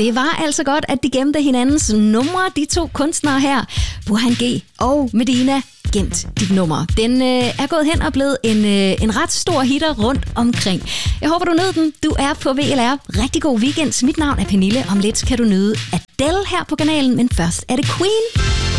Det var altså godt, at de gemte hinandens numre, de to kunstnere her. Burhan G og Medina, gemt dit nummer. Den er gået hen og blevet en ret stor hitter rundt omkring. Jeg håber, du nød den. Du er på VLR. Rigtig god weekend. Mit navn er Pernille. Om lidt kan du nyde Adele her på kanalen, men først er det Queen.